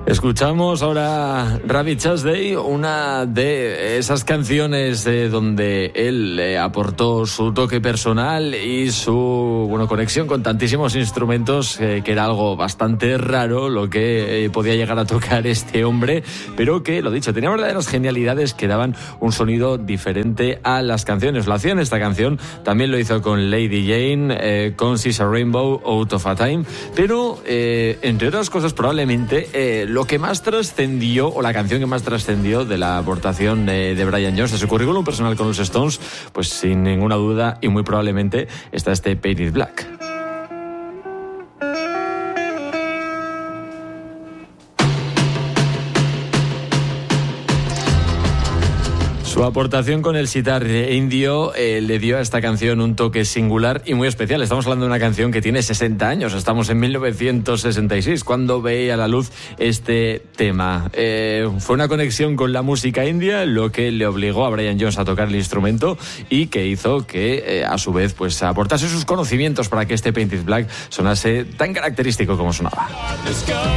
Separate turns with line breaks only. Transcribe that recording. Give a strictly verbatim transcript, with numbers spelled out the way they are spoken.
Escuchamos ahora Rabbit Tuesday, una de esas canciones eh, donde él eh, aportó su toque personal y su bueno conexión con tantísimos instrumentos, eh, que era algo bastante raro lo que eh, podía llegar a tocar este hombre, pero que, lo dicho, tenía verdaderas genialidades que daban un sonido diferente a las canciones. Lo hacía en esta canción, también lo hizo con Lady Jane, eh, con She's a Rainbow, Out of a Time, pero eh, entre otras cosas probablemente eh, lo que más trascendió, o la canción que más trascendió de la aportación de, de Brian Jones, de su currículum personal con los Stones, pues sin ninguna duda y muy probablemente está este Painted Black. Su aportación con el sitar indio eh, le dio a esta canción un toque singular y muy especial. Estamos hablando de una canción que tiene sesenta años. Estamos en mil novecientos sesenta y seis, cuando veía a la luz este tema. Eh, fue una conexión con la música india lo que le obligó a Brian Jones a tocar el instrumento y que hizo que, eh, a su vez, pues aportase sus conocimientos para que este Painted Black sonase tan característico como sonaba.